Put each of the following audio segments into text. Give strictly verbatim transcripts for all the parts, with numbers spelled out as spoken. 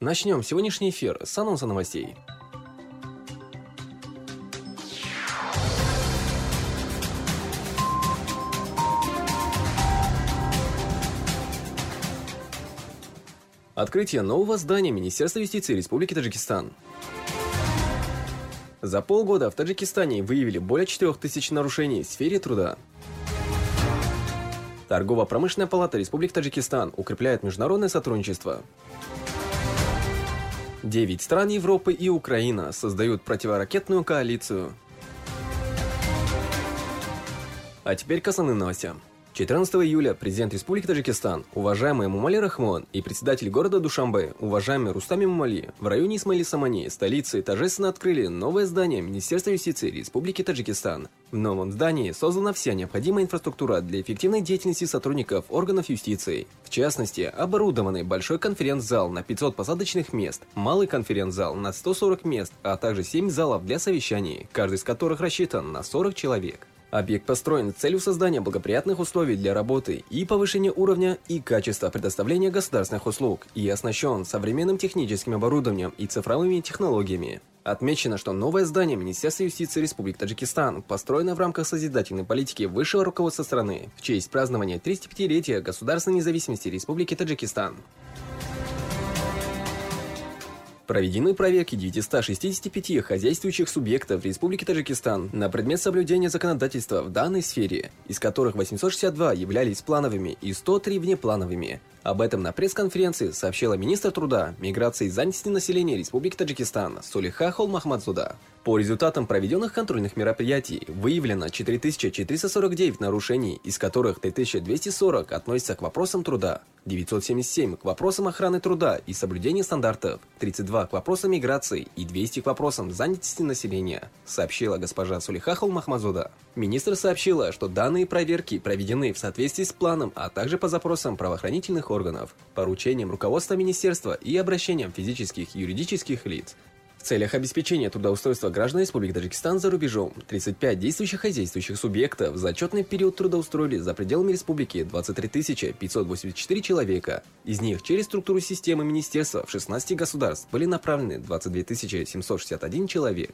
Начнем сегодняшний эфир с анонса новостей. Открытие нового здания Министерства юстиции Республики Таджикистан. За полгода в Таджикистане выявили более четырёх тысяч нарушений в сфере труда. Торгово-промышленная палата Республики Таджикистан укрепляет международное сотрудничество. Девять стран Европы и Украина создают противоракетную коалицию. А теперь к основным новостям. четырнадцатого июля президент Республики Таджикистан, уважаемый Эмомали Рахмон, и председатель города Душанбе, уважаемый Рустам Эмомали, в районе Исмаили-Самани, столицы, торжественно открыли новое здание Министерства юстиции Республики Таджикистан. В новом здании создана вся необходимая инфраструктура для эффективной деятельности сотрудников органов юстиции. В частности, оборудованный большой конференц-зал на пятьсот посадочных мест, малый конференц-зал на сто сорок мест, а также семь залов для совещаний, каждый из которых рассчитан на сорок человек. Объект построен с целью создания благоприятных условий для работы и повышения уровня и качества предоставления государственных услуг и оснащен современным техническим оборудованием и цифровыми технологиями. Отмечено, что новое здание Министерства юстиции Республики Таджикистан построено в рамках созидательной политики высшего руководства страны в честь празднования тридцатипятилетия государственной независимости Республики Таджикистан. Проведены проверки девятисот шестидесяти пяти хозяйствующих субъектов Республики Таджикистан на предмет соблюдения законодательства в данной сфере, из которых восемьсот шестьдесят два являлись плановыми и сто три внеплановыми. Об этом на пресс-конференции сообщила министр труда, миграции и занятости населения Республики Таджикистан Сулейха Холмахмадзуда. По результатам проведенных контрольных мероприятий выявлено четыре тысячи четыреста сорок девять нарушений, из которых три тысячи двести сорок относятся к вопросам труда, девятьсот семьдесят семь к вопросам охраны труда и соблюдения стандартов, тридцать два к вопросам миграции и двести к вопросам занятости населения, сообщила госпожа Сулейха Холмахмадзуда. Министр сообщила, что данные проверки проведены в соответствии с планом, а также по запросам правоохранительных органов, поручениям руководства министерства и обращениям физических и юридических лиц. В целях обеспечения трудоустройства граждан Республики Таджикистан за рубежом тридцать пять действующих хозяйствующих субъектов за отчетный период трудоустроили за пределами республики двадцать три тысячи пятьсот восемьдесят четыре человека. Из них через структуру системы министерства в шестнадцати государств были направлены двадцать две тысячи семьсот шестьдесят один человек.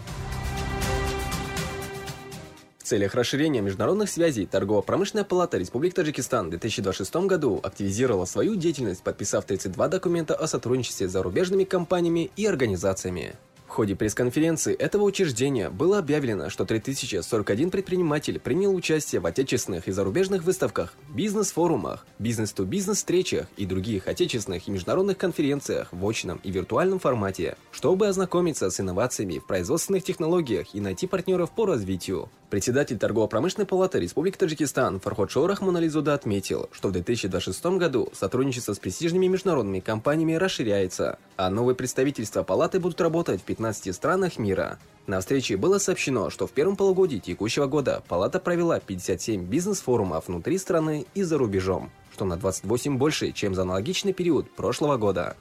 В целях расширения международных связей Торгово-промышленная палата Республики Таджикистан в две тысячи двадцать шестом году активизировала свою деятельность, подписав тридцать два документа о сотрудничестве с зарубежными компаниями и организациями. В ходе пресс-конференции этого учреждения было объявлено, что три тысячи сорок один предприниматель принял участие в отечественных и зарубежных выставках, бизнес-форумах, бизнес-ту-бизнес встречах и других отечественных и международных конференциях в очном и виртуальном формате, чтобы ознакомиться с инновациями в производственных технологиях и найти партнеров по развитию. Председатель Торгово-промышленной палаты Республики Таджикистан Фарходшо Рахмонализуда отметил, что в две тысячи двадцать шестом году сотрудничество с престижными международными компаниями расширяется, а новые представительства палаты будут работать в пятнадцати странах мира. На встрече было сообщено, что в первом полугодии текущего года палата провела пятьдесят семь бизнес-форумов внутри страны и за рубежом, что на двадцать восемь больше, чем за аналогичный период прошлого года.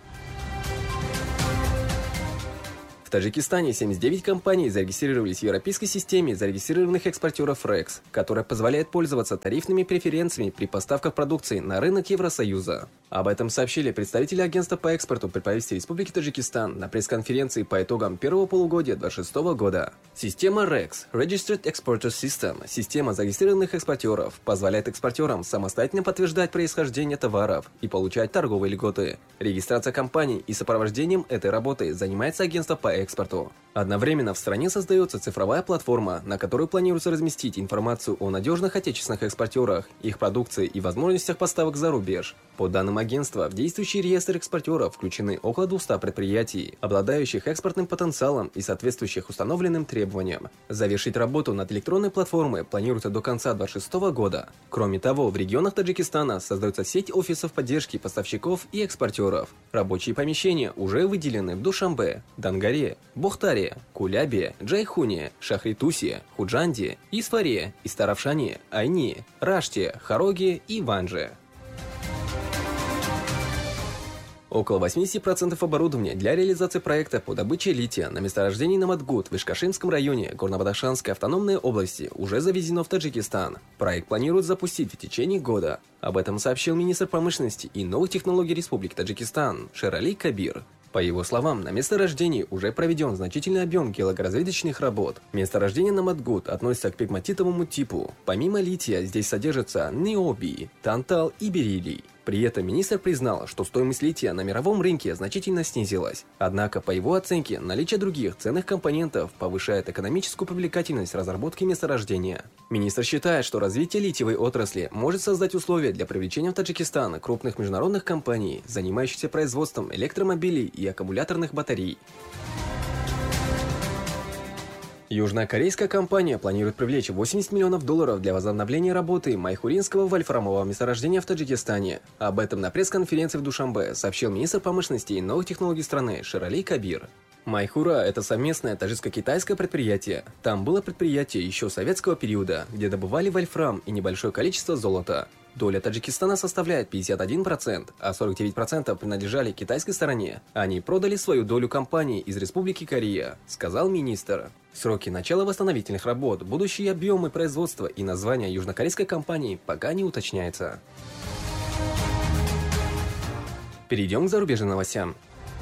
В Таджикистане семьдесят девять компаний зарегистрировались в европейской системе зарегистрированных экспортеров рекс, которая позволяет пользоваться тарифными преференциями при поставках продукции на рынок Евросоюза. Об этом сообщили представители агентства по экспорту при правительстве Республики Таджикистан на пресс-конференции по итогам первого полугодия две тысячи двадцать шестого года. Система рекс Registered Exporter System, система зарегистрированных экспортеров, позволяет экспортерам самостоятельно подтверждать происхождение товаров и получать торговые льготы. Регистрация компаний и сопровождением этой работы занимается агентство по экспорту. Одновременно в стране создается цифровая платформа, на которой планируется разместить информацию о надежных отечественных экспортерах, их продукции и возможностях поставок за рубеж. По данным агентства, в действующий реестр экспортеров включены около двухсот предприятий, обладающих экспортным потенциалом и соответствующих установленным требованиям. Завершить работу над электронной платформой планируется до конца две тысячи двадцать шестого года. Кроме того, в регионах Таджикистана создается сеть офисов поддержки поставщиков и экспортеров. Рабочие помещения уже выделены в Душанбе, Дангаре, Бухтаре, Кулябе, Джайхуне, Шахритусе, Худжанде, Исфаре, Истаравшане, Айни, Раште, Хароге и Ванже. Около восьмидесяти процентов оборудования для реализации проекта по добыче лития на месторождении Намадгут в Ишкашинском районе Горно-Бадахшанской автономной области уже завезено в Таджикистан. Проект планируют запустить в течение года. Об этом сообщил министр промышленности и новых технологий Республики Таджикистан Шерали Кабир. По его словам, на месторождении уже проведен значительный объем геологоразведочных работ. Месторождение на Матгут относится к пегматитовому типу. Помимо лития здесь содержатся необий, тантал и бериллий. При этом министр признал, что стоимость лития на мировом рынке значительно снизилась. Однако, по его оценке, наличие других ценных компонентов повышает экономическую привлекательность разработки месторождения. Министр считает, что развитие литиевой отрасли может создать условия для привлечения в Таджикистан крупных международных компаний, занимающихся производством электромобилей и аккумуляторных батарей. Южнокорейская компания планирует привлечь восемьдесят миллионов долларов для возобновления работы майхуринского вольфрамового месторождения в Таджикистане. Об этом на пресс-конференции в Душанбе сообщил министр промышленности и новых технологий страны Шерали Кабир. Майхура – это совместное таджикско-китайское предприятие. Там было предприятие еще советского периода, где добывали вольфрам и небольшое количество золота. Доля Таджикистана составляет пятьдесят один процент, а сорок девять процентов принадлежали китайской стороне. Они продали свою долю компании из Республики Корея, сказал министр. Сроки начала восстановительных работ, будущие объемы производства и название южнокорейской компании пока не уточняется. Перейдем к зарубежным новостям.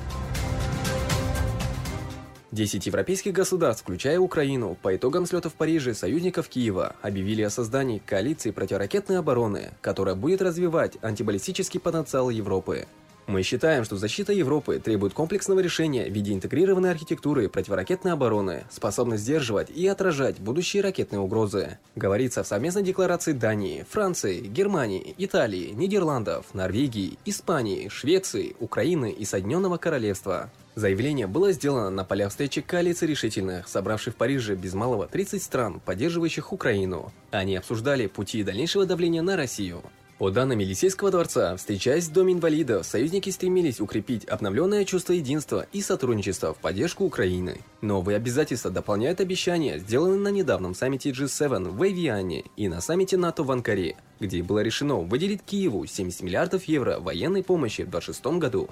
десять европейских государств, включая Украину, по итогам слета в Париже союзников Киева объявили о создании коалиции противоракетной обороны, которая будет развивать антибаллистический потенциал Европы. Мы считаем, что защита Европы требует комплексного решения в виде интегрированной архитектуры противоракетной обороны, способной сдерживать и отражать будущие ракетные угрозы. Говорится в совместной декларации Дании, Франции, Германии, Италии, Нидерландов, Норвегии, Испании, Швеции, Украины и Соединенного Королевства. Заявление было сделано на полях встречи коалиции решительных, собравшей в Париже без малого тридцать стран, поддерживающих Украину. Они обсуждали пути дальнейшего давления на Россию. По данным Елисейского дворца, встречаясь в Доме инвалидов, союзники стремились укрепить обновленное чувство единства и сотрудничества в поддержку Украины. Новые обязательства дополняют обещания, сделанные на недавнем саммите джи семь в Эвиане и на саммите НАТО в Анкаре, где было решено выделить Киеву семьдесят миллиардов евро военной помощи в две тысячи двадцать шестом году.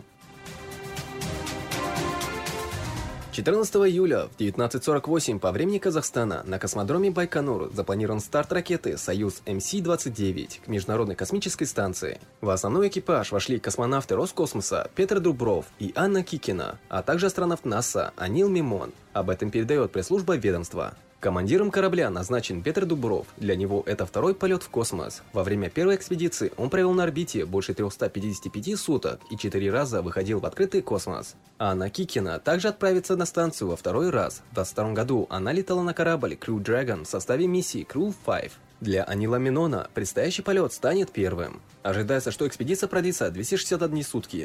четырнадцатого июля в девятнадцать сорок восемь по времени Казахстана на космодроме Байконур запланирован старт ракеты «Союз эм си двадцать девять» к Международной космической станции. В основной экипаж вошли космонавты Роскосмоса Петр Дубров и Анна Кикина, а также астронавт НАСА Анил Мимон. Об этом передает пресс-служба ведомства. Командиром корабля назначен Петр Дубров. Для него это второй полет в космос. Во время первой экспедиции он провел на орбите больше трёхсот пятидесяти пяти суток и четыре раза выходил в открытый космос. Анна Кикина также отправится на станцию во второй раз. В две тысячи двадцать втором году она летала на корабль Crew Dragon в составе миссии Crew пять. Для Анила Минона предстоящий полет станет первым. Ожидается, что экспедиция продлится двести шестьдесят одни сутки.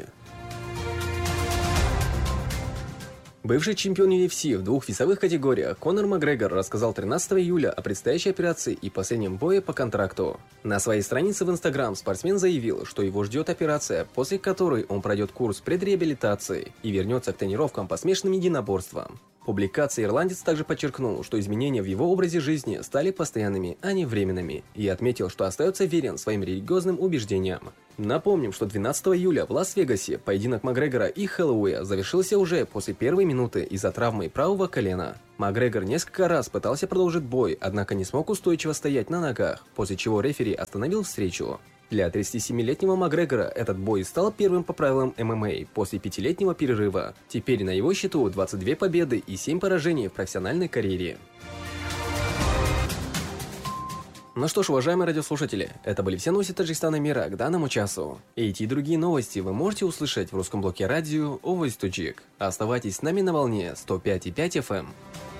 Бывший чемпион ю эф си в двух весовых категориях Конор Макгрегор рассказал тринадцатого июля о предстоящей операции и последнем бое по контракту. На своей странице в Инстаграм спортсмен заявил, что его ждет операция, после которой он пройдет курс предреабилитации и вернется к тренировкам по смешанным единоборствам. В публикации ирландец также подчеркнул, что изменения в его образе жизни стали постоянными, а не временными, и отметил, что остается верен своим религиозным убеждениям. Напомним, что двенадцатого июля в Лас-Вегасе поединок Макгрегора и Хэллоуэя завершился уже после первой минуты из-за травмы правого колена. Макгрегор несколько раз пытался продолжить бой, однако не смог устойчиво стоять на ногах, после чего рефери остановил встречу. Для тридцатисемилетнего Макгрегора этот бой стал первым по правилам эм эм а после пятилетнего перерыва. Теперь на его счету двадцать две победы и семь поражений в профессиональной карьере. Ну что ж, уважаемые радиослушатели, это были все новости Таджикистана и мира к данному часу. Эти и другие новости вы можете услышать в русском блоке радио Always Tajik. Оставайтесь с нами на волне сто пять и пять эф эм.